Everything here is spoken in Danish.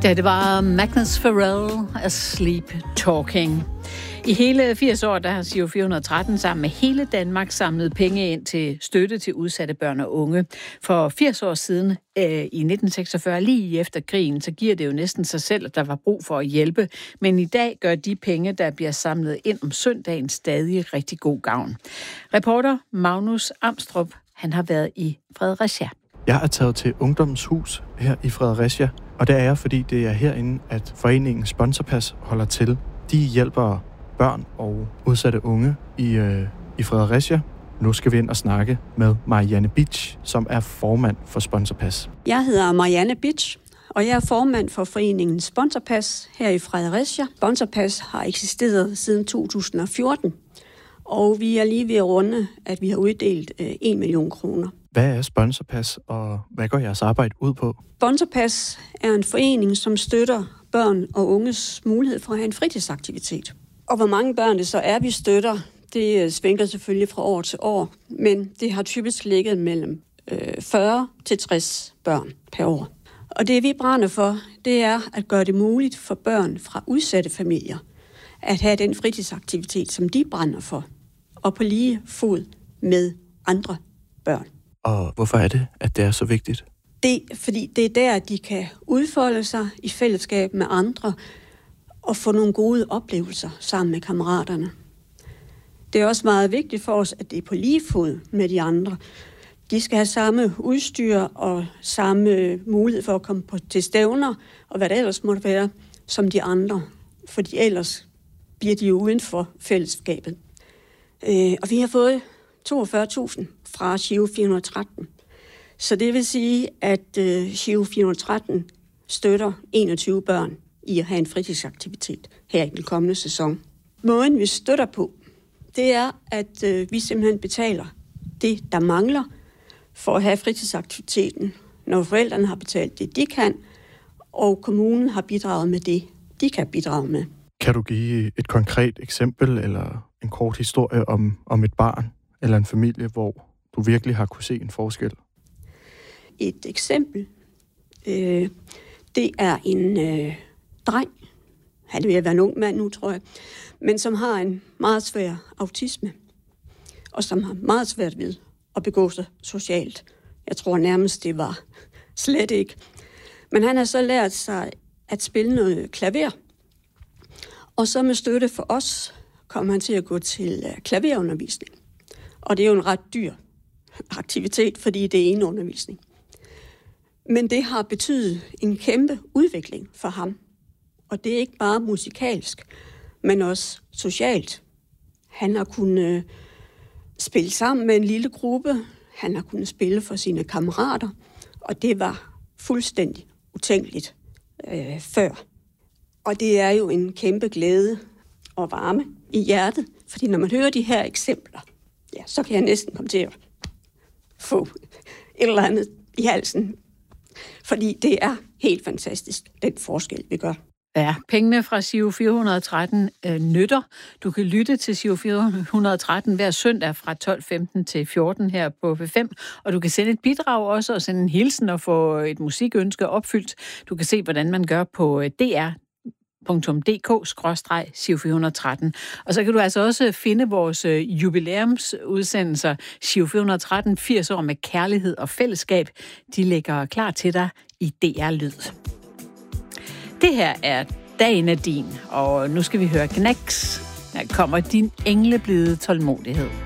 Ja, det var Magnus Pharrell, Asleep Talking. I hele 80 år, der har Giro 413 sammen med hele Danmark samlet penge ind til støtte til udsatte børn og unge. For 80 år siden, i 1946, lige efter krigen, så giver det jo næsten sig selv, at der var brug for at hjælpe. Men i dag gør de penge, der bliver samlet ind om søndagen, stadig rigtig god gavn. Reporter Magnus Amstrup, han har været i Fredericia. Jeg er taget til Ungdommens Hus her i Fredericia, og det er jeg, fordi det er herinde, at foreningen Sponsorpas holder til. De hjælper børn og udsatte unge i Fredericia. Nu skal vi ind og snakke med Marianne Bitsch, som er formand for Sponsorpas. Jeg hedder Marianne Bitsch, og jeg er formand for foreningen Sponsorpas her i Fredericia. Sponsorpas har eksisteret siden 2014, og vi er lige ved at runde, at vi har uddelt 1 million kroner. Hvad er Sponsorpas, og hvad går jeres arbejde ud på? Sponsorpas er en forening, som støtter børn og unges mulighed for at have en fritidsaktivitet. Og hvor mange børn det så er, vi støtter, det svinger selvfølgelig fra år til år, men det har typisk ligget mellem 40 til 60 børn per år. Og det vi brænder for, det er at gøre det muligt for børn fra udsatte familier at have den fritidsaktivitet, som de brænder for, og på lige fod med andre børn. Og hvorfor er det, at det er så vigtigt? Fordi det er der, de kan udfolde sig i fællesskab med andre og få nogle gode oplevelser sammen med kammeraterne. Det er også meget vigtigt for os, at det er på lige fod med de andre. De skal have samme udstyr og samme mulighed for at komme til stævner og hvad det ellers måtte være, som de andre. Fordi ellers bliver de jo uden for fællesskabet. Og vi har fået 42.000 fra Giro 413. Så det vil sige, at Giro 413 støtter 21 børn i at have en fritidsaktivitet her i den kommende sæson. Måden vi støtter på, det er, at vi simpelthen betaler det, der mangler for at have fritidsaktiviteten, når forældrene har betalt det, de kan, og kommunen har bidraget med det, de kan bidrage med. Kan du give et konkret eksempel eller en kort historie om et barn eller en familie, hvor du virkelig har kunne se en forskel? Et eksempel, det er en dreng, han er ved at være en ung mand nu, tror jeg, men som har en meget svær autisme, og som har meget svært ved at begå sig socialt. Jeg tror nærmest, det var slet ikke. Men han har så lært sig at spille noget klaver, og så med støtte for os kom han til at gå til klaverundervisning. Og det er jo en ret dyr aktivitet, fordi det er en undervisning. Men det har betydet en kæmpe udvikling for ham. Og det er ikke bare musikalsk, men også socialt. Han har kunnet spille sammen med en lille gruppe. Han har kunnet spille for sine kammerater. Og det var fuldstændig utænkeligt før. Og det er jo en kæmpe glæde og varme i hjertet. Fordi når man hører de her eksempler, ja, så kan jeg næsten komme til at få et eller andet i halsen. Fordi det er helt fantastisk, den forskel, vi gør. Ja, pengene fra Giro 413 nytter. Du kan lytte til Giro 413 hver søndag fra 12.15 til 14 her på P5, og du kan sende et bidrag også, og sende en hilsen og få et musikønske opfyldt. Du kan se, hvordan man gør på dr.dk/Giro 413. Og så kan du altså også finde vores jubilæumsudsendelser Giro 413 80 år med kærlighed og fællesskab. De ligger klar til dig i DR Lyd. Det her er Dagen er din, og nu skal vi høre Knacks. Her kommer din engleblide tålmodighed.